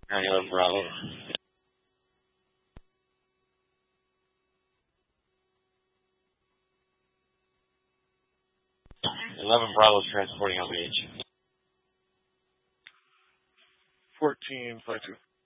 11 Bravo. 11 Bravo is transporting LVH. 14, 52.